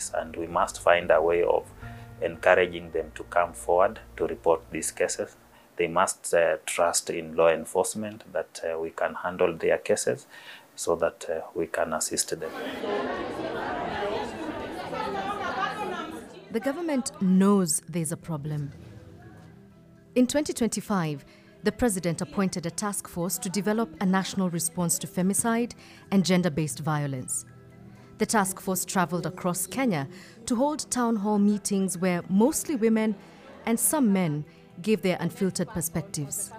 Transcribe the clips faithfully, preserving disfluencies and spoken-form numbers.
cases, and we must find a way of encouraging them to come forward to report these cases. They must uh, trust in law enforcement that uh, we can handle their cases so that uh, we can assist them. The government knows there's a problem. In twenty twenty-five, the president appointed a task force to develop a national response to femicide and gender-based violence. The task force traveled across Kenya to hold town hall meetings where mostly women and some men gave their unfiltered perspectives.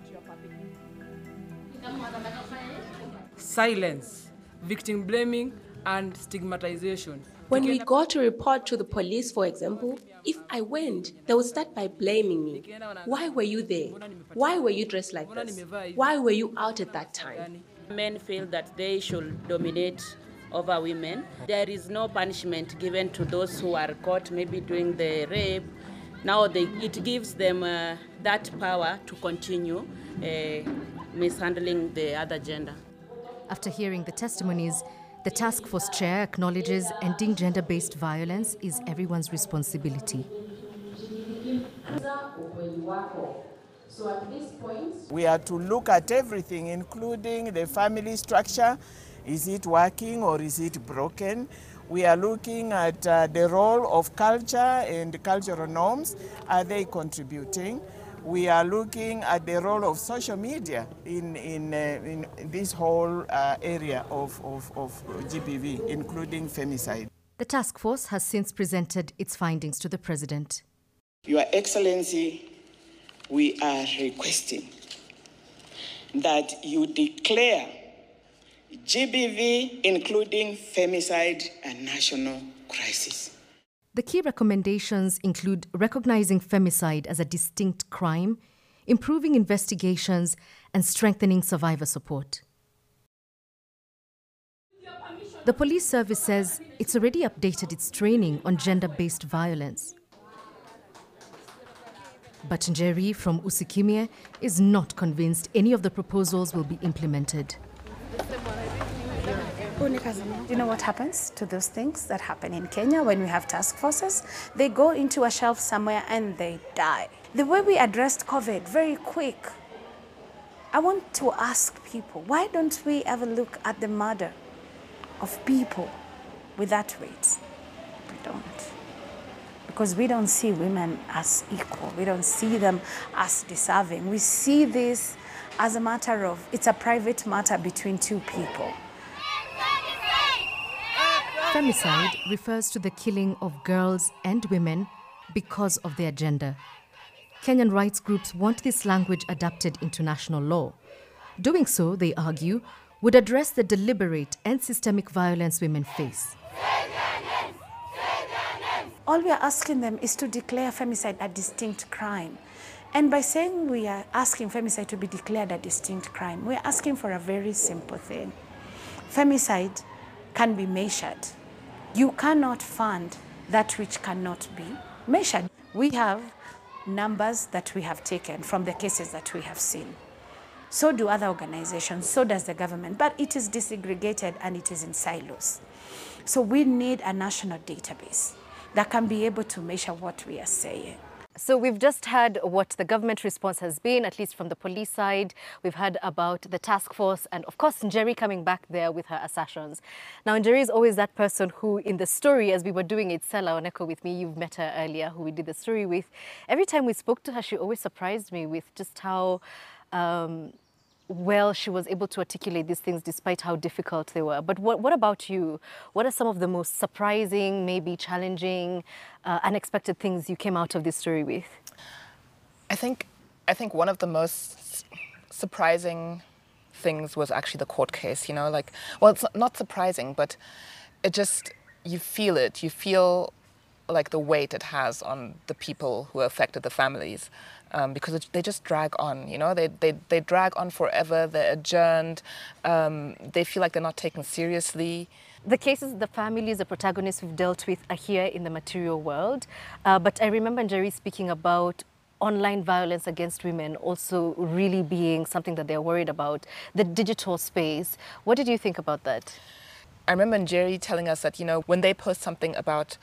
Silence, victim blaming, and stigmatization. When we go to report to the police, for example, if I went, they would start by blaming me. Why were you there? Why were you dressed like this? Why were you out at that time? Men feel that they should dominate over women. There is no punishment given to those who are caught maybe doing the rape. Now they, it gives them uh, that power to continue uh, mishandling the other gender. After hearing the testimonies, the task force chair acknowledges ending gender-based violence is everyone's responsibility. So at this point, we are to look at everything, including the family structure. Is it working or is it broken? We are looking at uh, the role of culture and cultural norms. Are they contributing? We are looking at the role of social media in, in, uh, in this whole uh, area of, of, of G B V, including femicide. The task force has since presented its findings to the president. Your Excellency, we are requesting that you declare G B V, including femicide, a national crisis. The key recommendations include recognizing femicide as a distinct crime, improving investigations, and strengthening survivor support. The police service says it's already updated its training on gender-based violence. But Njeri from Usikimye is not convinced any of the proposals will be implemented. You know what happens to those things that happen in Kenya when we have task forces? They go into a shelf somewhere and they die. The way we addressed COVID, very quick. I want to ask people, why don't we ever look at the murder of people with that rate? We don't. Because we don't see women as equal. We don't see them as deserving. We see this as a matter of, it's a private matter between two people. Femicide refers to the killing of girls and women because of their gender. Kenyan rights groups want this language adapted into national law. Doing so, they argue, would address the deliberate and systemic violence women face. All we are asking them is to declare femicide a distinct crime. And by saying we are asking femicide to be declared a distinct crime, we are asking for a very simple thing. Femicide can be measured. You cannot fund that which cannot be measured. We have numbers that we have taken from the cases that we have seen. So do other organizations, so does the government, but it is disaggregated and it is in silos. So we need a national database that can be able to measure what we are saying. So we've just heard what the government response has been, at least from the police side. We've heard about the task force and, of course, Njeri coming back there with her assertions. Now, Njeri is always that person who, in the story, as we were doing it, Stella Oneko with me, you've met her earlier, who we did the story with. Every time we spoke to her, she always surprised me with just how um, well she was able to articulate these things despite how difficult they were. But what, what about you? What are some of the most surprising, maybe challenging, uh, unexpected things you came out of this story with? I think, I think one of the most surprising things was actually the court case, you know, like, well, it's not surprising, but it just, you feel it. You feel like the weight it has on the people who are affected, the families. Um, because it, they just drag on, you know, they, they, they drag on forever, they're adjourned, um, they feel like they're not taken seriously. The cases the families, the protagonists we've dealt with are here in the material world, uh, but I remember Njeri speaking about online violence against women also really being something that they're worried about, the digital space. What did you think about that? I remember Njeri telling us that, you know, when they post something about